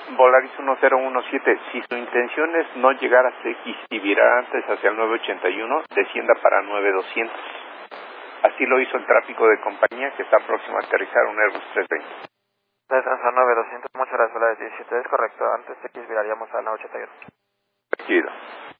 Volaris 1017, si su intención es no llegar a CX y virar antes hacia el 981, descienda para 9200. Así lo hizo el tráfico de compañía que está próximo a aterrizar un Airbus 320. Descansa 9200, muchas gracias, Volaris 17, es correcto, antes X viraríamos al 981. Recibido.